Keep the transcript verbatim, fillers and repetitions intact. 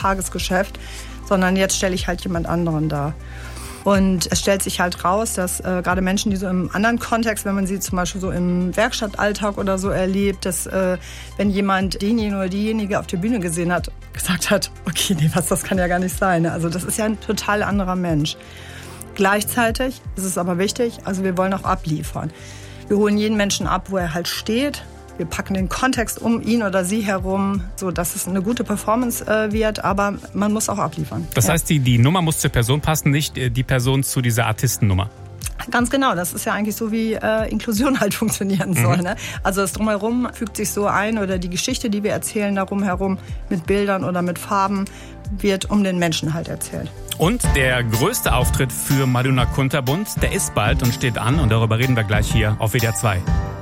Tagesgeschäft, sondern jetzt stelle ich halt jemand anderen dar. Und es stellt sich halt raus, dass äh, gerade Menschen, die so im anderen Kontext, wenn man sie zum Beispiel so im Werkstattalltag oder so erlebt, dass äh, wenn jemand denjenigen oder diejenige auf der Bühne gesehen hat, gesagt hat, okay, nee, was, das kann ja gar nicht sein. Also das ist ja ein total anderer Mensch. Gleichzeitig ist es aber wichtig, also wir wollen auch abliefern. Wir holen jeden Menschen ab, wo er halt steht. Wir packen den Kontext um ihn oder sie herum, so dass es eine gute Performance äh, wird, aber man muss auch abliefern. Das ja. heißt, die, die Nummer muss zur Person passen, nicht die Person zu dieser Artistennummer. Ganz genau, das ist ja eigentlich so, wie äh, Inklusion halt funktionieren soll. Mhm. Ne? Also das Drumherum fügt sich so ein oder die Geschichte, die wir erzählen darum herum mit Bildern oder mit Farben, wird um den Menschen halt erzählt. Und der größte Auftritt für Maduna Kunterbunt, der ist bald und steht an und darüber reden wir gleich hier auf W D R zwei.